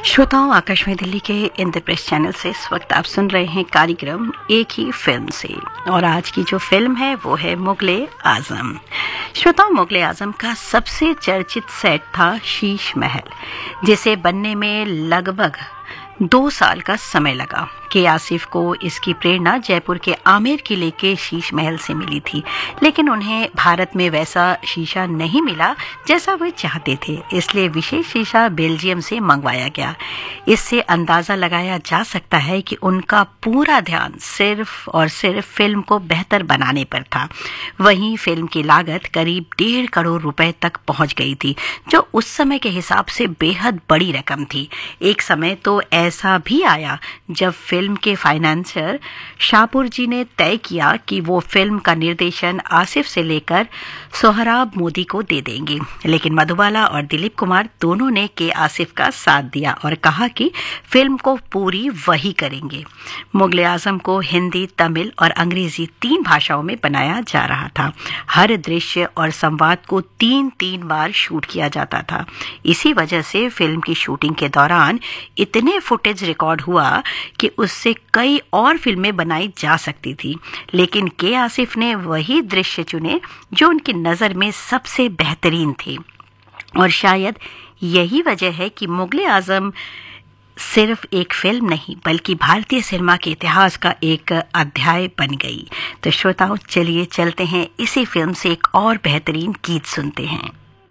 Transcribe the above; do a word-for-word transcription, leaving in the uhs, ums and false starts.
श्रोताओं, आकाशवाणी दिल्ली के इंद्रप्रस्थ चैनल से इस वक्त आप सुन रहे हैं कार्यक्रम एक ही फिल्म से, और आज की जो फिल्म है वो है मुगले आजम। श्रोताओं, मुगले आजम का सबसे चर्चित सेट था शीश महल, जिसे बनने में लगभग दो साल का समय लगा। के आसिफ को इसकी प्रेरणा जयपुर के आमेर किले के शीश महल से मिली थी, लेकिन उन्हें भारत में वैसा शीशा नहीं मिला जैसा वे चाहते थे, इसलिए विशेष शीशा बेल्जियम से मंगवाया गया। इससे अंदाजा लगाया जा सकता है कि उनका पूरा ध्यान सिर्फ और सिर्फ फिल्म को बेहतर बनाने पर था। वहीं फिल्म की लागत करीब डेढ़ करोड़ रुपए तक पहुंच गई थी, जो उस समय के हिसाब से बेहद बड़ी रकम थी। एक समय तो ऐसा भी आया जब फिल्म के फाइनेंसर शाहपुर जी ने तय किया कि वो फिल्म का निर्देशन आसिफ से लेकर सोहराब मोदी को दे देंगे, लेकिन मधुबाला और दिलीप कुमार दोनों ने के आसिफ का साथ दिया और कहा कि फिल्म को पूरी वही करेंगे। मुगले आजम को हिंदी, तमिल और अंग्रेजी तीन भाषाओं में बनाया जा रहा था। हर दृश्य और संवाद को तीन तीन बार शूट किया जाता था। इसी वजह से फिल्म की शूटिंग के दौरान इतने फुटेज रिकॉर्ड हुआ कि उससे कई और फिल्में बनाई जा सकती थी, लेकिन के आसिफ ने वही दृश्य चुने जो उनकी नजर में सबसे बेहतरीन थे। और शायद यही वजह है कि मुगले आजम सिर्फ एक फिल्म नहीं बल्कि भारतीय सिनेमा के इतिहास का एक अध्याय बन गई। तो श्रोताओं, चलिए चलते हैं इसी फिल्म से एक और बेहतरीन गीत सुनते हैं।